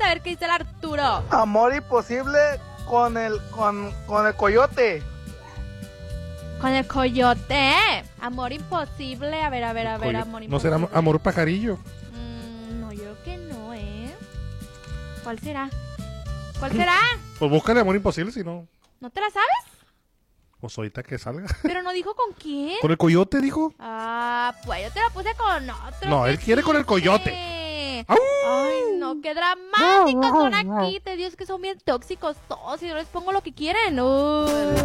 a ver qué dice el Arturo. Amor imposible con el coyote. Con el coyote. Amor imposible. A ver, amor imposible. ¿No será amor pajarillo? No, yo creo que no, ¿Cuál será? ¿Cuál será? Pues búscale amor imposible, si no. ¿No te la sabes? Pues ahorita que salga. Pero no dijo con quién. ¿Con el coyote, dijo? Ah, pues yo te la puse con otro. No, él quiere con el coyote. ¡Au! Ay, no, qué dramáticos son aquí. Te Dios que son bien tóxicos todos y no les pongo lo que quieren.